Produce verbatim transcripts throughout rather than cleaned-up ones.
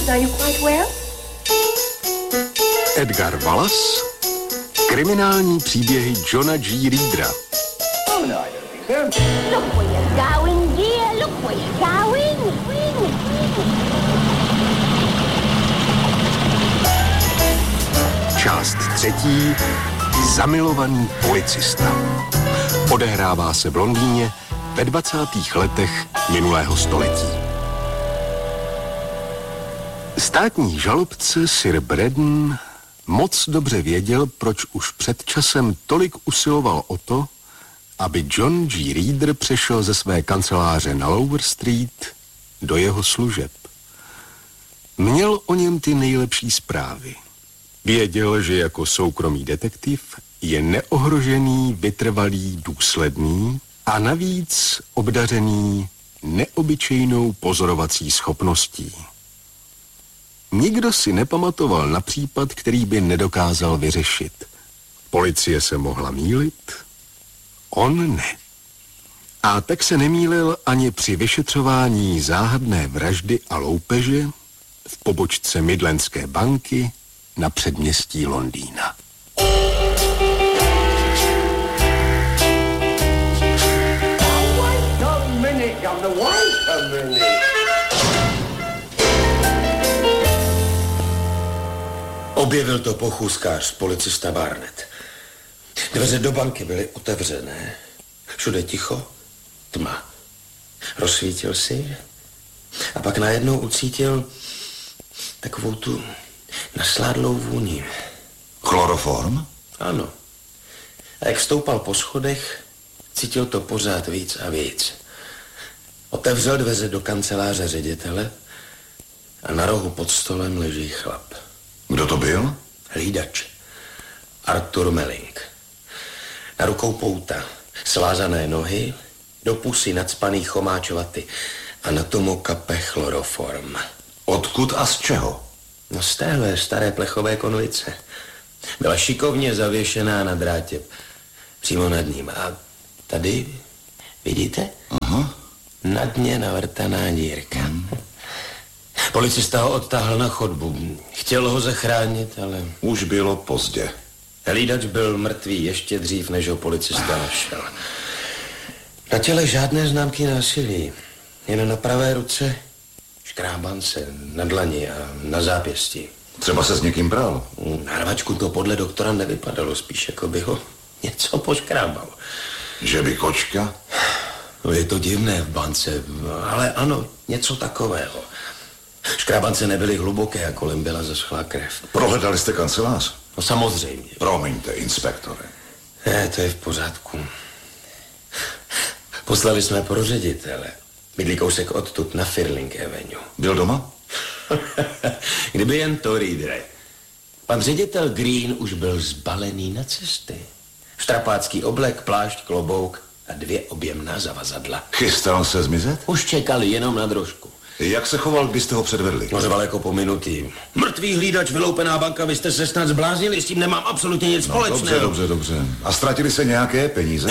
Are you quite well? Edgar Wallace, kriminální příběhy Johna G. Reedera. Oh, no, I don't think so. Look where you're going, dear. Look where you're going. Část třetí. Zamilovaný policista. Odehrává se v Londýně ve dvacátých letech minulého století. Státní žalobce Sir Braddon moc dobře věděl, proč už před časem tolik usiloval o to, aby John G. Reeder přešel ze své kanceláře na Lower Street do jeho služeb. Měl o něm ty nejlepší zprávy. Věděl, že jako soukromý detektiv je neohrožený, vytrvalý, důsledný a navíc obdařený neobyčejnou pozorovací schopností. Nikdo si nepamatoval na případ, který by nedokázal vyřešit. Policie se mohla mýlit, on ne. A tak se nemýlil ani při vyšetřování záhadné vraždy a loupeže v pobočce Midlandské banky na předměstí Londýna. Objevil to pochůzkář, policista Barnett. Dveře do banky byly otevřené. Všude ticho, tma. Rozsvítil si a pak najednou ucítil takovou tu nasládlou vůni. Chloroform? Ano. A jak stoupal po schodech, cítil to pořád víc a víc. Otevřel dveře do kanceláře ředitele a na rohu pod stolem leží chlap. Kdo to byl? Hlídač. Arthur Melling. Na rukou pouta, svázané nohy, do pusy nacpaný chomáčovaty a na tomu kape chloroform. Odkud a z čeho? No z téhle staré plechové konvice. Byla šikovně zavěšená na drátě. Přímo nad ním. A tady, vidíte? Aha. Na dně navrtaná dírka. Hmm. Policista ho odtáhl na chodbu. Chtěl ho zachránit, ale... Už bylo pozdě. Hlídač byl mrtvý ještě dřív, než ho policista našel. Na těle žádné známky násilí. Jen na pravé ruce škrábance, na dlani a na zápěstí. Třeba se s někým bral. Na rvačku to podle doktora nevypadalo, spíš jako by ho něco poškrábal. Že by kočka? No je to divné v bance, ale ano, něco takového. Škrábance nebyly hluboké a kolem byla zaschlá krev. Prohledali jste kancelář? No samozřejmě. Promiňte, inspektore. Ne, to je v pořádku. Poslali jsme pro ředitele. Bydlí kousek odtud na Firling Avenue. Byl doma? Kdyby jen to, Reedere. Pan ředitel Green už byl zbalený na cesty. Štrapácký oblek, plášť, klobouk a dvě objemná zavazadla. Chystal se zmizet? Už čekali jenom na drožku. Jak se choval, když jste ho předvedli? Řval jako po minuty. Mrtvý hlídač, vyloupená banka, vy jste se snad zbláznili, s tím nemám absolutně nic no, společného. Dobře, dobře, dobře. A ztratili se nějaké peníze?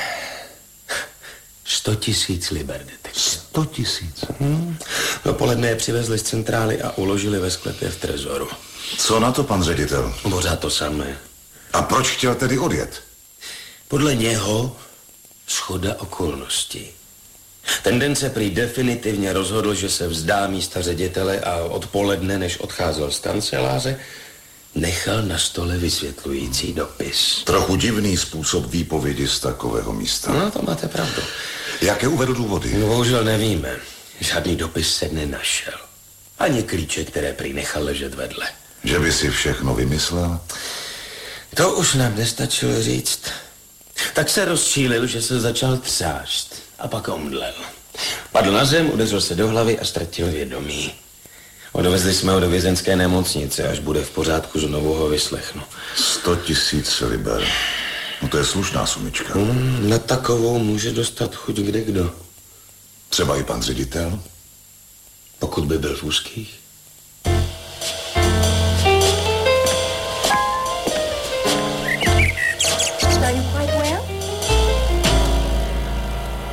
Sto tisíc liber, detektiv. Sto tisíc? Hmm. Dopoledne je přivezli z centrály a uložili ve sklepě v trezoru. Co na to, pan ředitel? Pořád to samé. A proč chtěl tedy odjet? Podle něho shoda okolností. Tendence prý definitivně rozhodl, že se vzdá místa ředitele a odpoledne, než odcházel z kanceláře, nechal na stole vysvětlující dopis. Trochu divný způsob výpovědi z takového místa. No, to máte pravdu. Jaké uvedl důvody? No, bohužel nevíme. Žádný dopis se nenašel. Ani klíče, které prý nechal ležet vedle. Že by si všechno vymyslel? To už nám nestačilo říct. Tak se rozčílil, že se začal třást a pak omdlel. Padl na zem, udeřil se do hlavy a ztratil vědomí. Odvezli jsme ho do vězenské nemocnice, až bude v pořádku, znovu ho vyslechnu. Sto tisíc liber. No to je slušná sumička. Hmm, na takovou může dostat chuť kdekdo. Třeba i pan ředitel? Pokud by byl v úzkých.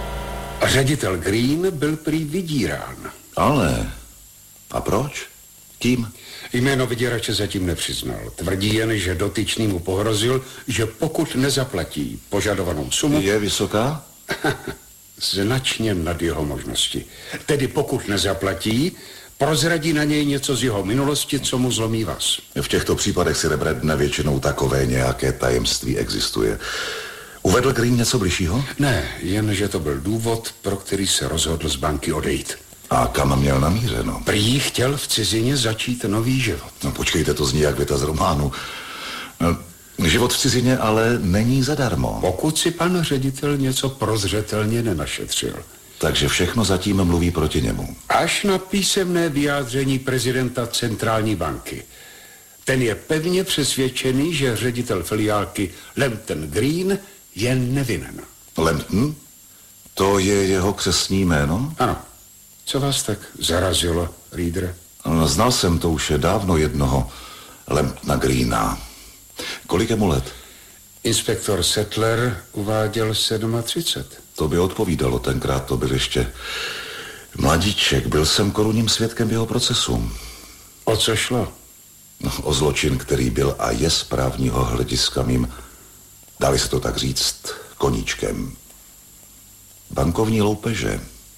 Ředitel Green byl prý vydírán. Ale... A proč? Kým? Jméno vyděrače zatím nepřiznal. Tvrdí jen, že dotyčný mu pohrozil, že pokud nezaplatí požadovanou sumu... Je vysoká? Značně nad jeho možnosti. Tedy pokud nezaplatí, prozradí na něj něco z jeho minulosti, co mu zlomí vás. V těchto případech si Rebredne většinou takové nějaké tajemství existuje. Uvedl Green něco bližšího? Ne, jen že to byl důvod, pro který se rozhodl z banky odejít. A kam měl namířeno? Prý chtěl v cizině začít nový život. No počkejte, to zní jak věta z románu. No, život v cizině ale není zadarmo. Pokud si pan ředitel něco prozřetelně nenašetřil. Takže všechno zatím mluví proti němu. Až na písemné vyjádření prezidenta centrální banky. Ten je pevně přesvědčený, že ředitel filiálky Lambton Green je nevinen. Lambton? To je jeho křestní jméno? Ano. Co vás tak zarazilo, Reader? No, znal jsem to už je dávno jednoho Lambtona Greena. Kolik je mu let? Inspektor Settler uváděl třicet sedm. To by odpovídalo, tenkrát to byl ještě mladíček. Byl jsem korunním svědkem v jeho procesu. O co šlo? No, o zločin, který byl a je z právního hlediska mým, dali se to tak říct, koníčkem. Bankovní loupeže.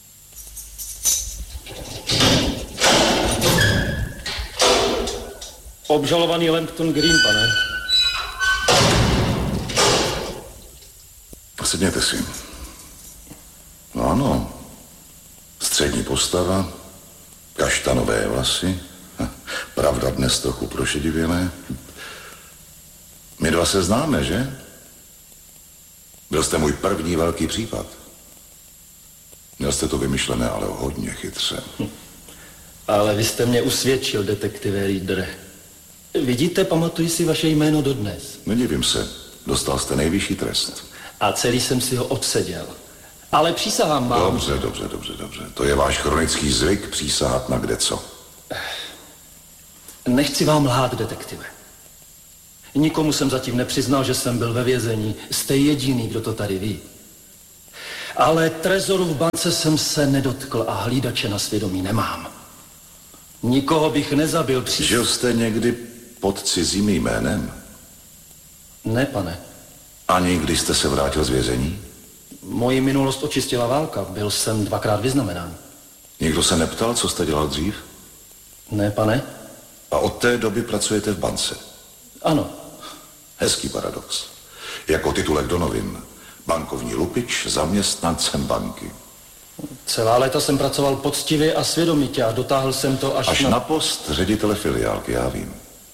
Obžalovaný Lambton Green, pane. Sedněte si. No ano. Střední postava, kaštanové vlasy, pravda dnes trochu prošedivělé. My dva se známe, že? Byl jste můj první velký případ. Měl jste to vymyšlené, ale hodně chytře. Hm. Ale vy jste mě usvědčil, detektive Reader. Vidíte, pamatuji si vaše jméno dodnes. Nedivím se, dostal jste nejvyšší trest. A celý jsem si ho odseděl. Ale přísahám vám... Dobře, dobře, dobře, dobře. To je váš chronický zvyk přísahat na kdeco. Nechci vám lhát, detektive. Nikomu jsem zatím nepřiznal, že jsem byl ve vězení. Jste jediný, kdo to tady ví. Ale trezoru v bance jsem se nedotkl a hlídače na svědomí nemám. Nikoho bych nezabil při... Žil jste někdy pod cizím jménem? Ne, pane. Ani když jste se vrátil z vězení? Moji minulost očistila válka. Byl jsem dvakrát vyznamenán. Nikdo se neptal, co jste dělal dřív? Ne, pane. A od té doby pracujete v bance? Ano. Hezký paradox. Jako titulek do novin. Bankovní lupič zaměstnancem banky. Celá léta jsem pracoval poctivě a svědomitě a dotáhl jsem to až, až na... na post ředitele filiálky, já vím.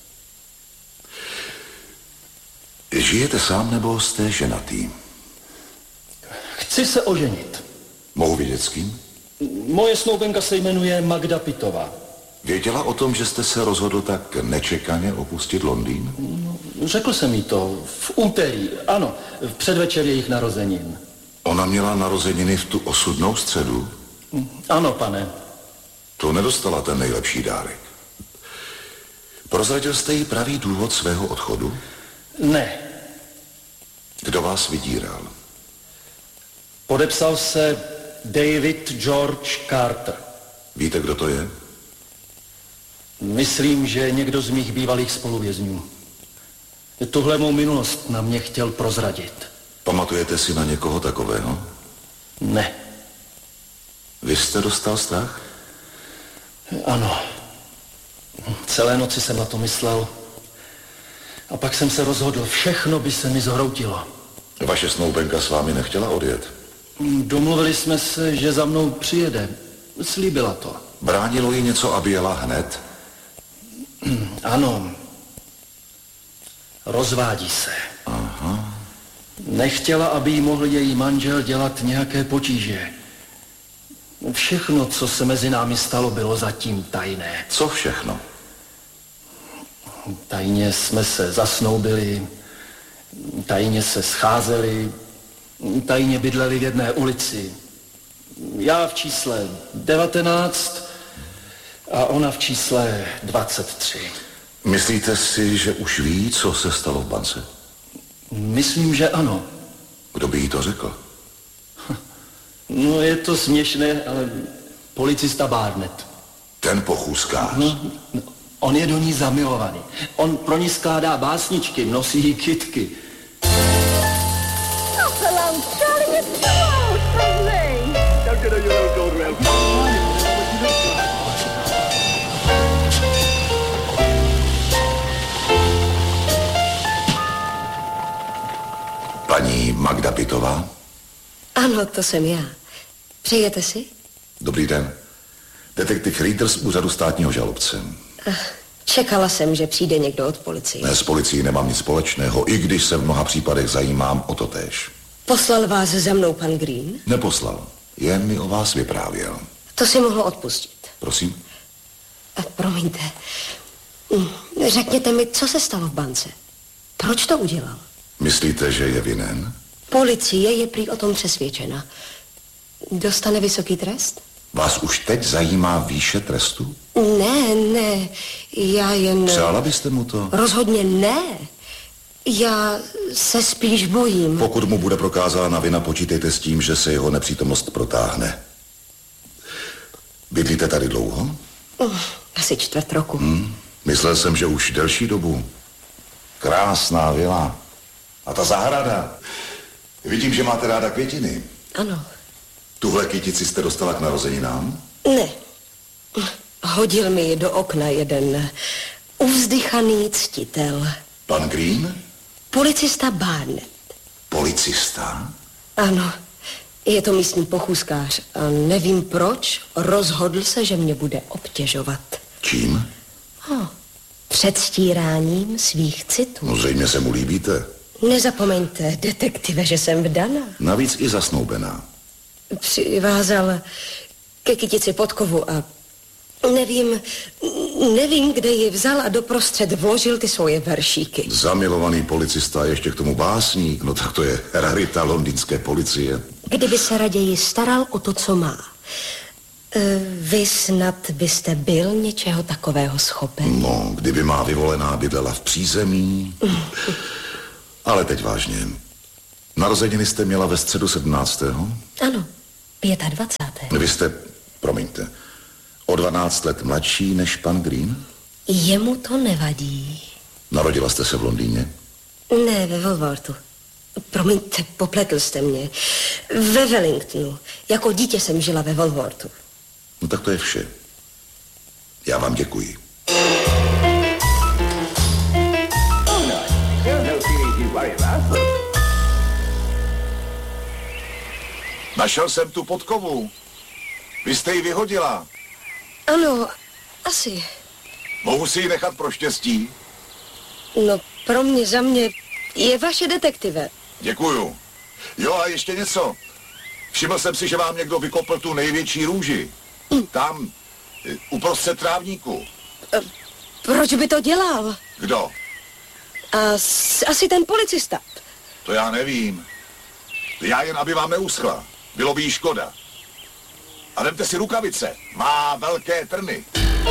Žijete sám nebo jste ženatý? Chci se oženit. Mohu vědět s kým? Moje snoubenka se jmenuje Magda Pitová. Věděla o tom, že jste se rozhodl tak nečekaně opustit Londýn? No, řekl jsem jí to v úterý, ano, v předvečer jejich narozenin. Ona měla narozeniny v tu osudnou středu? Ano, pane. To nedostala ten nejlepší dárek. Prozradil jste jí pravý důvod svého odchodu? Ne. Kdo vás vydíral? Podepsal se David George Carter. Víte, kdo to je? Myslím, že někdo z mých bývalých spoluvězňů. Tuhle mou minulost na mě chtěl prozradit. Pamatujete si na někoho takového? Ne. Vy jste dostal strach? Ano. Celé noci jsem na to myslel. A pak jsem se rozhodl, všechno by se mi zhroutilo. Vaše snoubenka s vámi nechtěla odjet? Domluvili jsme se, že za mnou přijede. Slíbila to. Bránilo jí něco, aby jela hned? Ano. Rozvádí se. Aha. Nechtěla, aby jí mohl její manžel dělat nějaké potíže. Všechno, co se mezi námi stalo, bylo zatím tajné. Co všechno? Tajně jsme se zasnoubili, tajně se scházeli, tajně bydleli v jedné ulici. Já v čísle devatenáct a ona v čísle dvacet tři. Myslíte si, že už ví, co se stalo v bance? Myslím, že ano. Kdo by jí to řekl? No, je to směšné, ale policista Barnett. Ten pochůzkář. No, no, on je do ní zamilovaný. On pro ní skládá básničky, nosí jí kytky. Paní Magda Pitová? Ano, to jsem já. Přejete si? Dobrý den. Detektiv Riedr z úřadu státního žalobce. Čekala jsem, že přijde někdo od policie. Ne, s policií nemám nic společného, i když se v mnoha případech zajímám o to též. Poslal vás za mnou pan Green? Neposlal, jen mi o vás vyprávěl. To si mohl odpustit. Prosím? A promiňte, řekněte mi, co se stalo v bance? Proč to udělal? Myslíte, že je vinen? Policie je prý o tom přesvědčena. Dostane vysoký trest? Vás už teď zajímá výše trestu? Ne, ne, já jen... Přála byste mu to? Rozhodně ne. Já se spíš bojím. Pokud mu bude prokázána vina, počítejte s tím, že se jeho nepřítomnost protáhne. Bydlíte tady dlouho? Uh, asi čtvrt roku. Hmm, myslel jsem, že už delší dobu. Krásná vila. A ta zahrada. Vidím, že máte ráda květiny. Ano. Tuhle kytici jste dostala k narozeninám? Ne. Hodil mi ji do okna jeden uvzdychaný ctitel. Pan Green? Policista Barnett. Policista? Ano. Je to místní pochůzkář a nevím proč, rozhodl se, že mě bude obtěžovat. Čím? Oh, předstíráním svých citů. No zřejmě se mu líbíte. Nezapomeňte, detektive, že jsem vdaná. Navíc i zasnoubená. Přivázal ke kytici podkovu a nevím, nevím, kde ji vzal a doprostřed vložil ty svoje veršíky. Zamilovaný policista a ještě k tomu básník, no tak to je rarita londýnské policie. Kdyby se raději staral o to, co má. E, vy snad byste byl něčeho takového schopen? No, kdyby má vyvolená bydlela v přízemí. Ale teď vážně. Narozeniny jste měla ve středu sedmnáctého Ano, dvacátého pátého Vy jste, promiňte, o dvanáct let mladší než pan Green? Jemu to nevadí. Narodila jste se v Londýně? Ne, ve Woolworthu. Promiňte, popletl jste mě. Ve Wellingtonu. Jako dítě jsem žila ve Woolworthu. No tak to je vše. Já vám děkuji. Našel jsem tu podkovu. Vy jste ji vyhodila. Ano, asi. Mohu si ji nechat pro štěstí? No, pro mě, za mě je vaše detektive. Děkuju. Jo, a ještě něco. Všiml jsem si, že vám někdo vykopl tu největší růži. Tam, uprostřed trávníku. Proč by to dělal? Kdo? A s, asi ten policista. To já nevím. Já jen, aby vám neuschla. Bylo by jí škoda. A vemte si rukavice. Má velké trny.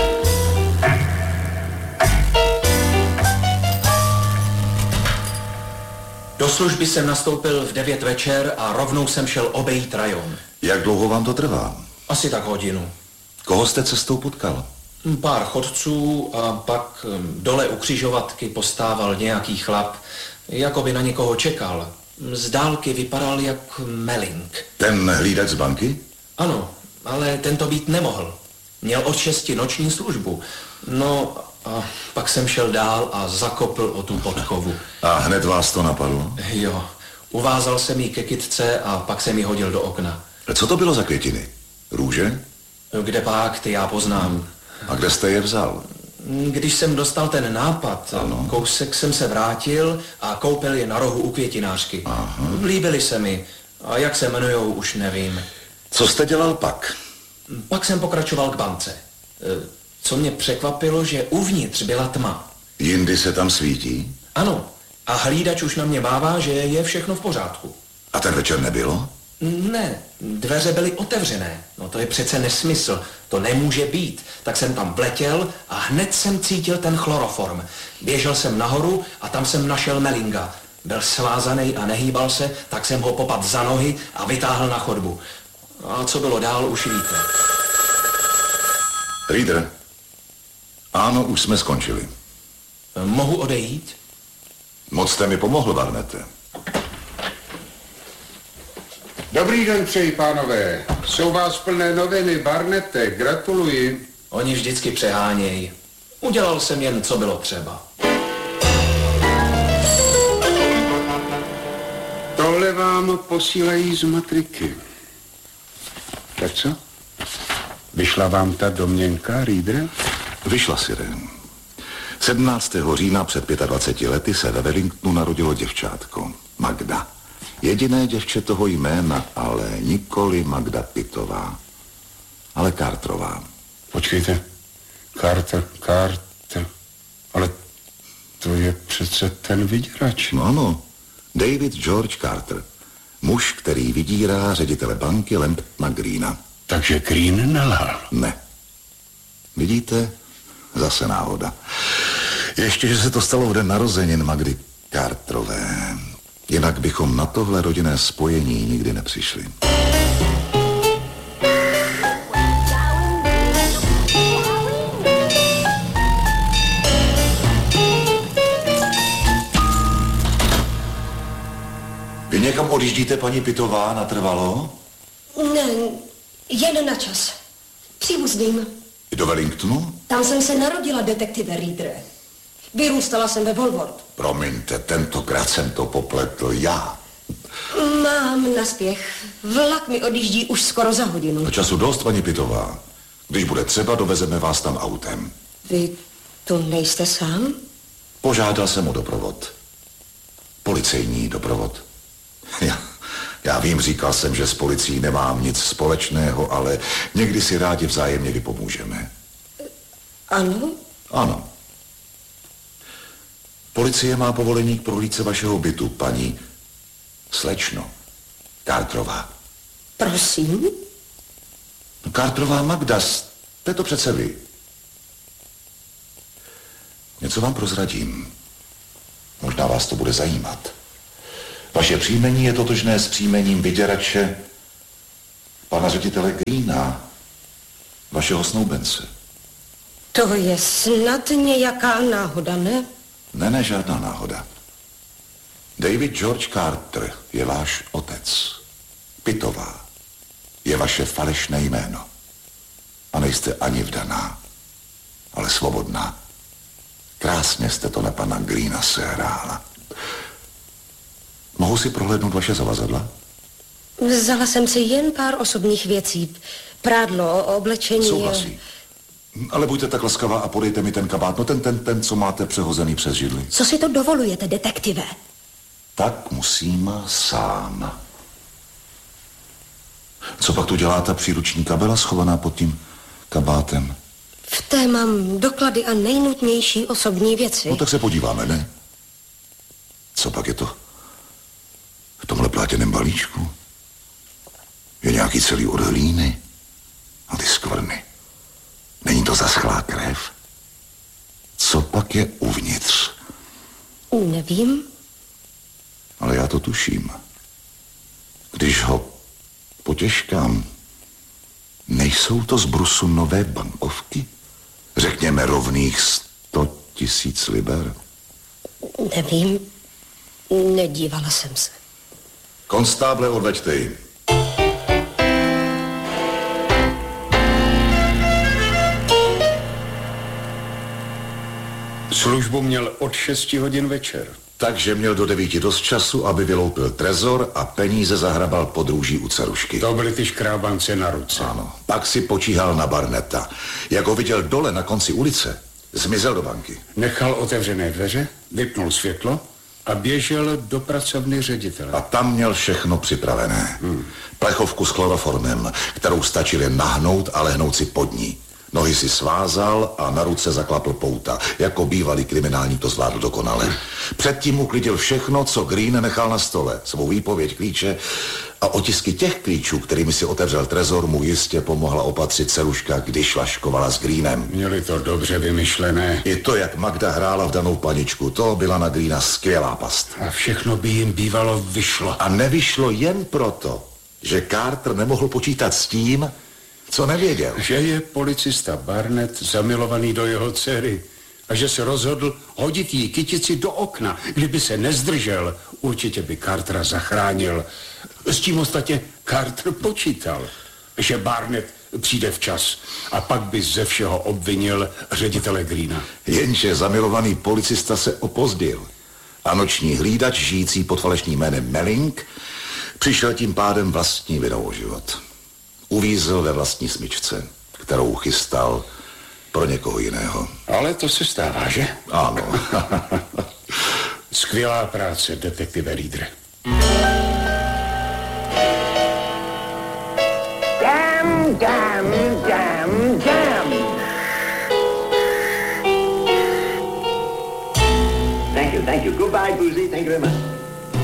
Do služby jsem nastoupil v devět večer a rovnou jsem šel obejít rajon. Jak dlouho vám to trvá? Asi tak hodinu. Koho jste cestou potkal? Pár chodců a pak dole u křižovatky postával nějaký chlap, jako by na někoho čekal. Z dálky vypadal jak Melling. Ten hlídač z banky? Ano, ale ten to být nemohl. Měl od šesti noční službu. No a pak jsem šel dál a zakopl o tu podkovu. A hned vás to napadlo? Jo, uvázal jsem jí ke kytce a pak jsem ji hodil do okna. Co to bylo za květiny? Růže? Kde pak, ty já poznám. A kde jste je vzal? Když jsem dostal ten nápad, ano. Kousek jsem se vrátil a koupil je na rohu u květinářky. Aha. Líbily se mi. A jak se jmenujou, už nevím. Co jste dělal pak? Pak jsem pokračoval k bance. Co mě překvapilo, že uvnitř byla tma. Jindy se tam svítí? Ano. A hlídač už na mě mává, že je všechno v pořádku. A ten večer nebylo? Ne, dveře byly otevřené. No to je přece nesmysl. To nemůže být. Tak jsem tam vletěl a hned jsem cítil ten chloroform. Běžel jsem nahoru a tam jsem našel Mellinga. Byl svázaný a nehýbal se, tak jsem ho popadl za nohy a vytáhl na chodbu. A co bylo dál, už víte. Reader. Ano, už jsme skončili. Mohu odejít? Moc jste mi pomohl, Barnette. Dobrý den přeji, pánové. Jsou vás plné noviny, Barnette, gratuluji. Oni vždycky přehánějí. Udělal jsem jen, co bylo třeba. Tohle vám posílají z matriky. Tak co? Vyšla vám ta domněnka, Reader? Vyšla, Sirén. sedmnáctého října před dvaceti pěti lety se ve Wellingtonu narodilo děvčátko. Magda. Jediné děvče toho jména, ale nikoli Magda Pittová, ale Carterová. Počkejte. Carter, Carter. Ale to je přece ten vyděrač. No ano. David George Carter. Muž, který vydírá ředitele banky Lambtona Greena. Takže Green nelhal. Ne. Vidíte? Zase náhoda. Ještě, že se to stalo v den narozenin Magdy Carterové. Jinak bychom na tohle rodinné spojení nikdy nepřišli. Vy někam odjíždíte, paní Pittová, natrvalo? Ne, jen na čas. Příbuzným. Do Wellingtonu? Tam jsem se narodila, detektive Reader. Vyrůstala jsem ve Woolworth. Promiňte, tentokrát jsem to popletl já. Mám naspěch. Vlak mi odjíždí už skoro za hodinu. A času dost, paní Pittová. Když bude třeba, dovezeme vás tam autem. Vy tu nejste sám? Požádal jsem o doprovod. Policejní doprovod. Já, já vím, říkal jsem, že s policií nemám nic společného, ale někdy si rádi vzájemně vypomůžeme. Ano? Ano. Policie má povolení k prohlídce vašeho bytu, paní slečno Carterová. Prosím? Carterová Magda, jste to přece vy. Něco vám prozradím. Možná vás to bude zajímat. Vaše příjmení je totožné s příjmením vyděrače pana ředitele Greena, vašeho snoubence. To je snad nějaká náhoda, ne? Ne, ne, žádná náhoda. David George Carter je váš otec. Pittová je vaše falešné jméno. A nejste ani vdaná, ale svobodná. Krásně jste to na pana Greena sehrála. Mohu si prohlédnout vaše zavazadla? Vzala jsem si jen pár osobních věcí. Prádlo, oblečení... Souhlasí. Ale buďte tak laskavá a podejte mi ten kabát. No ten, ten, ten, co máte přehozený přes židli. Co si to dovolujete, detektive? Tak musím sám. Co pak tu dělá ta příruční kabela schovaná pod tím kabátem? V té mám doklady a nejnutnější osobní věci. No tak se podíváme, ne? Co pak je to v tomhle plátěném balíčku? Je nějaký celý od hlíny a ty skvrny. Není to zaschlá krev? Co pak je uvnitř? Nevím. Ale já to tuším. Když ho potěžkám, nejsou to z brusu nové bankovky? Řekněme rovných sto tisíc liber? Nevím. Nedívala jsem se. Konstáble, odveďte ji. Službu měl od šesti hodin večer. Takže měl do devíti dost času, aby vyloupil trezor a peníze zahrabal pod růží u Cerušky. To byly ty škrábance na ruce. Ano. Pak si počíhal na Barnetta. Jak ho viděl dole na konci ulice, zmizel do banky. Nechal otevřené dveře, vypnul světlo a běžel do pracovny ředitele. A tam měl všechno připravené. Hmm. Plechovku s chloroformem, kterou stačil jen nahnout a lehnout si pod ní. Nohy si svázal a na ruce zaklapl pouta. Jako bývalý kriminální to zvládl dokonale. Předtím uklidil všechno, co Green nechal na stole. Svou výpověď, klíče a otisky těch klíčů, kterými si otevřel trezor, mu jistě pomohla opatřit Ceruška, když laškovala s Greenem. Měli to dobře vymyšlené. I to, jak Magda hrála v danou paničku, to byla na Greena skvělá past. A všechno by jim bývalo vyšlo. A nevyšlo jen proto, že Carter nemohl počítat s tím, Co nevěděl? Že je policista Barnett zamilovaný do jeho dcery a že se rozhodl hodit jí kytici do okna. Kdyby se nezdržel, určitě by Cartera zachránil. S tím ostatně Carter počítal, že Barnett přijde včas a pak by ze všeho obvinil ředitele Greena. Jenže zamilovaný policista se opozdil a noční hlídač, žijící pod falešným jménem Melling, přišel tím pádem vlastní vinou o život. Uvízl ve vlastní smyčce, kterou chystal pro někoho jiného. Ale to se stává, že? Ano. Skvělá práce, detektive Reader. Damn, damn, damn, damn. Thank you, thank you. Goodbye, Boozy. Thank you very much.